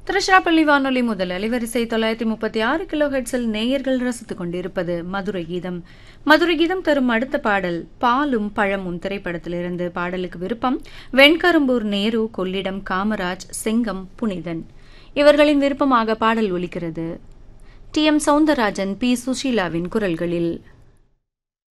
திருச்சிராப்பள்ளி வானொலி முதல் அலைவரிசை 936 கிலோ ஹெர்ட்ஸில் நேயர்கள் ரசித்துக் கொண்டிருப்பது மதுரை கீதம். மதுரை கீதம் தரும் அடுத்த பாடல் பாலும் பழமும் திரைப்படத்திலிருந்து. பாடலுக்கு விருப்பம் வெண்கரும்பூர் நேரு, கொள்ளிடம் காமராஜ், செங்கம் புனிதன். இவர்களின் விருப்பமாக பாடல் ஒலிக்கிறது. டி.எம். சௌந்தரராஜன், பி. சுஷீலாவின் குரல்களில்.